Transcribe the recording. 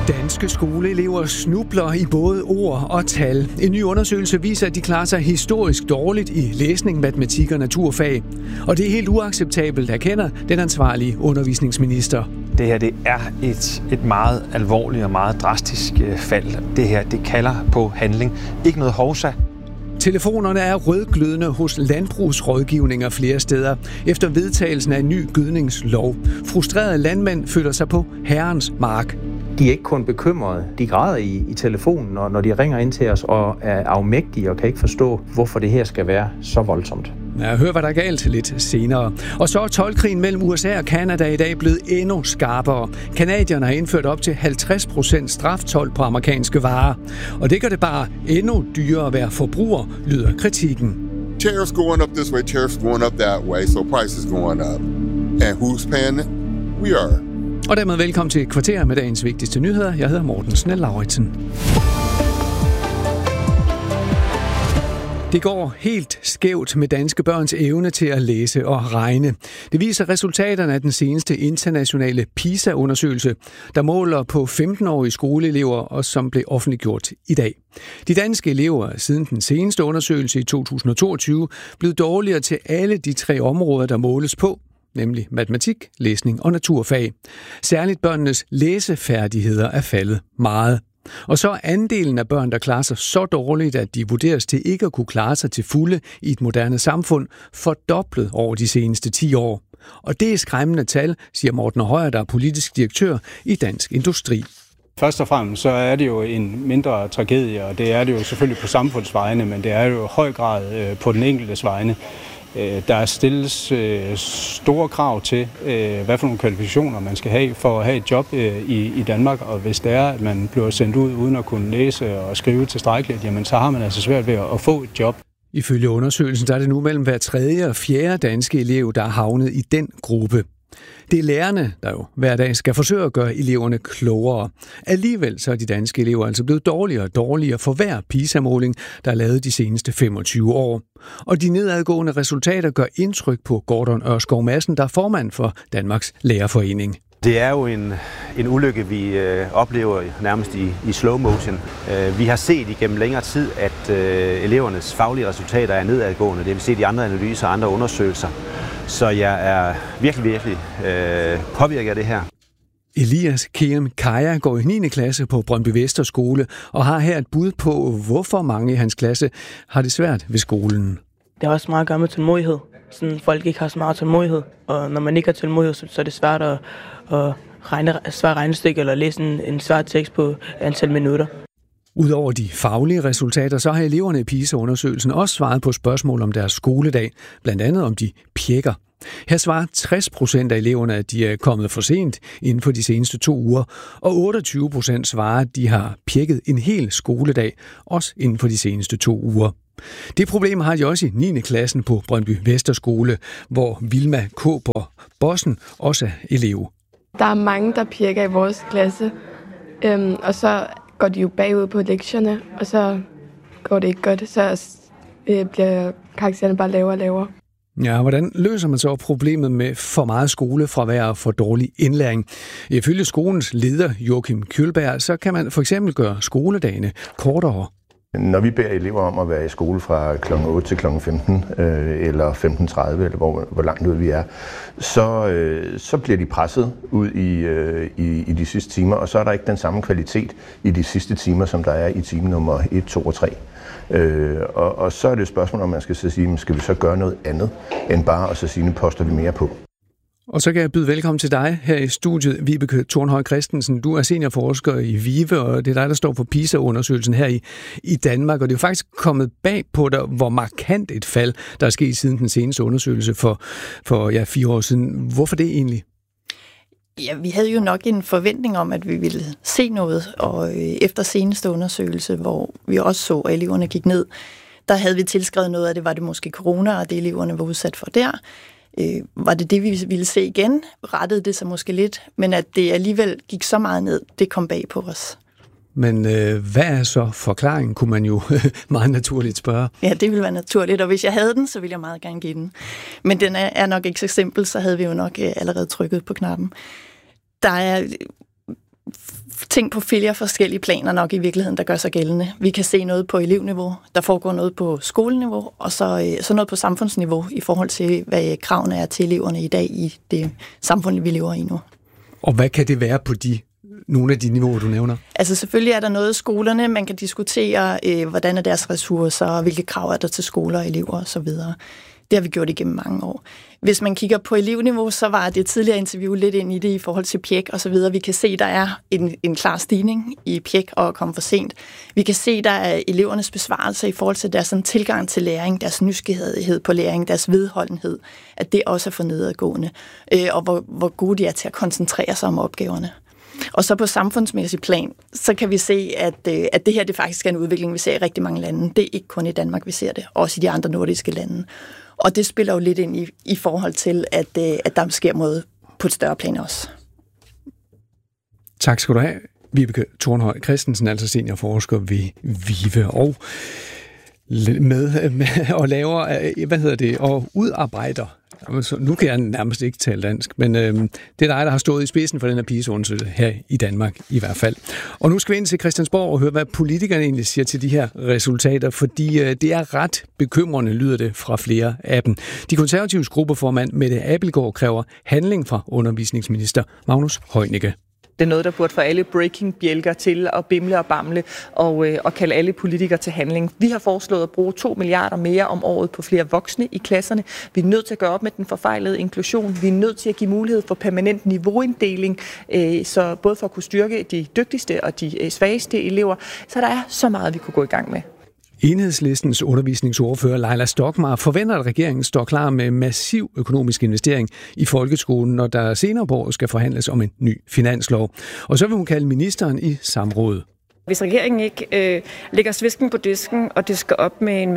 Danske skoleelever snubler i både ord og tal. En ny undersøgelse viser, at de klarer sig historisk dårligt i læsning, matematik og naturfag. Og det er helt uacceptabelt, erkender den ansvarlige undervisningsminister. Det her det er et meget alvorligt og meget drastisk fald. Det her det kalder på handling. Ikke noget hovsa. Telefonerne er rødglødende hos landbrugsrådgivninger flere steder efter vedtagelsen af en ny gødningslov. Frustrerede landmænd føler sig på herrens mark. De er ikke kun bekymrede, de græder i telefonen, når de ringer ind til os og er afmægtige og kan ikke forstå, hvorfor det her skal være så voldsomt. Ja, hør, hvad der er galt lidt senere. Og så er toldkrigen mellem USA og Canada i dag blevet endnu skarpere. Canadierne har indført op til 50% straftold på amerikanske varer. Og det gør det bare endnu dyrere at være forbruger, lyder kritikken. Tariffs going up this way, tariffs going up that way, so prices going up. And who's paying it? We are. Og dermed velkommen til Kvarter med dagens vigtigste nyheder. Jeg hedder Morten Snell-Lauritsen. Det går helt skævt med danske børns evne til at læse og regne. Det viser resultaterne af den seneste internationale PISA-undersøgelse, der måler på 15-årige skoleelever og som blev offentliggjort i dag. De danske elever er siden den seneste undersøgelse i 2022 blevet dårligere til alle de 3 områder, der måles på, nemlig matematik, læsning og naturfag. Særligt børnenes læsefærdigheder er faldet meget. Og så er andelen af børn, der klarer sig så dårligt, at de vurderes til ikke at kunne klare sig til fulde i et moderne samfund, fordoblet over de seneste 10 år. Og det er skræmmende tal, siger Morten Højer, der er politisk direktør i Dansk Industri. Først og fremmest så er det jo en mindre tragedie, og det er det jo selvfølgelig på samfundsvejene, men det er jo i høj grad på den enkeltes vegne. Der stilles store krav til, hvad for nogle kvalifikationer man skal have for at have et job i Danmark. Og hvis det er, at man bliver sendt ud uden at kunne læse og skrive tilstrækkeligt, jamen så har man altså svært ved at få et job. Ifølge undersøgelsen der er det nu mellem hver 3. og 4. danske elev, der er havnet i den gruppe. Det er lærerne, der jo hver dag skal forsøge at gøre eleverne klogere. Alligevel så er de danske elever altså blevet dårligere og dårligere for hver PISA-måling, der er lavet de seneste 25 år. Og de nedadgående resultater gør indtryk på Gordon Ørskov Madsen, der er formand for Danmarks Lærerforening. Det er jo en ulykke, vi oplever nærmest i slow motion. Vi har set igennem længere tid, at elevernes faglige resultater er nedadgående. Det har vi set i andre analyser og andre undersøgelser. Så jeg er virkelig påvirket af det her. Elias Keem Kaja går i 9. klasse på Brøndby Vester Skole og har her et bud på, hvorfor mange i hans klasse har det svært ved skolen. Det har også meget at gøre med tålmodighed. Sådan, folk ikke har så meget tålmodighed, og når man ikke har tålmodighed, så er det svært at regne svært regnestykke eller læse en svær tekst på antal minutter. Udover de faglige resultater, så har eleverne i PISA-undersøgelsen også svaret på spørgsmål om deres skoledag, blandt andet om de pjekker. Her svarer 60% af eleverne, at de er kommet for sent inden for de seneste 2 uger, og 28% svarer, at de har pjekket en hel skoledag, også inden for de seneste 2 uger. Det problem har de også i 9. klassen på Brøndby Vester Skole, hvor Vilma Kåber Bossen også er elev. Der er mange, der pjekker i vores klasse, og så går de jo bagud på lektierne, og så går det ikke godt, så bliver karaktererne bare lavere og lavere. Ja, hvordan løser man så problemet med for meget skolefravær og for dårlig indlæring? Ifølge skolens leder Joachim Kjølberg, så kan man for eksempel gøre skoledagene kortere. Når vi beder elever om at være i skole fra kl. 8 til kl. 15 eller 15.30, eller hvor langt ud vi er, så bliver de presset ud i de sidste timer, og så er der ikke den samme kvalitet i de sidste timer, som der er i time nummer 1, 2 og 3. Og så er det et spørgsmål, om man skal så sige, skal vi så gøre noget andet, end bare at så sige, nu poster vi mere på. Og så kan jeg byde velkommen til dig her i studiet, Vibeke Thornhøj Christensen. Du er seniorforsker i VIVE, og det er dig, der står for PISA-undersøgelsen her i Danmark. Og det er jo faktisk kommet bag på dig, hvor markant et fald, der er sket siden den seneste undersøgelse for 4 år siden. Hvorfor det egentlig? Ja, vi havde jo nok en forventning om, at vi ville se noget, og efter seneste undersøgelse, hvor vi også så, at eleverne gik ned, der havde vi tilskrevet noget af det, var det måske corona, og det eleverne var udsat for der. Var det, vi ville se igen? Rettede det sig måske lidt, men at det alligevel gik så meget ned, det kom bag på os. Men hvad er så forklaringen, kunne man jo meget naturligt spørge. Ja, det ville være naturligt, og hvis jeg havde den, så ville jeg meget gerne give den. Men den er nok ikke så simpel, så havde vi jo nok allerede trykket på knappen. Der er ting på flere forskellige planer nok i virkeligheden, der gør sig gældende. Vi kan se noget på elevniveau, der foregår noget på skoleniveau, og så noget på samfundsniveau i forhold til, hvad kravene er til eleverne i dag i det samfund, vi lever i nu. Og hvad kan det være på nogle af de niveauer, du nævner? Altså selvfølgelig er der noget i skolerne, man kan diskutere, hvordan er deres ressourcer, hvilke krav er der til skoler, elever osv. Det har vi gjort igennem mange år. Hvis man kigger på elevniveau, så var det tidligere interview lidt ind i det i forhold til PIEK og så videre. Vi kan se, der er en klar stigning i PIEK og at komme for sent. Vi kan se, der er elevernes besvarelser i forhold til deres tilgang til læring, deres nysgerrighed på læring, deres vedholdenhed, at det også er for nedadgående, og hvor gode de er til at koncentrere sig om opgaverne. Og så på samfundsmæssig plan, så kan vi se, at det her det faktisk er en udvikling, vi ser i rigtig mange lande. Det er ikke kun i Danmark, vi ser det, også i de andre nordiske lande. Og det spiller jo lidt ind i forhold til, at der sker noget på et større plan også. Tak skal du have, Vibeke Thornhøj Christensen, altså seniorforsker ved VIVE, og med og laver, og udarbejder. Nu kan jeg nærmest ikke tale dansk, men det er dig, der har stået i spidsen for den her PISA-undersøgelse her i Danmark i hvert fald. Og nu skal vi ind til Christiansborg og høre, hvad politikerne egentlig siger til de her resultater, fordi det er ret bekymrende, lyder det fra flere af dem. De konservatives gruppeformand Mette Abildgaard kræver handling fra undervisningsminister Magnus Heunicke. Det er noget, der burde få alle breaking-bjælker til at bimle og bamle og kalde alle politikere til handling. Vi har foreslået at bruge 2 milliarder mere om året på flere voksne i klasserne. Vi er nødt til at gøre op med den forfejlede inklusion. Vi er nødt til at give mulighed for permanent niveauinddeling, så både for at kunne styrke de dygtigste og de svageste elever. Så der er så meget, vi kunne gå i gang med. Enhedslistens undervisningsordfører Leila Stockmarr forventer, at regeringen står klar med massiv økonomisk investering i folkeskolen, når der senere på året skal forhandles om en ny finanslov. Og så vil hun kalde ministeren i samråd. Hvis regeringen ikke lægger svisken på disken og det skal op med en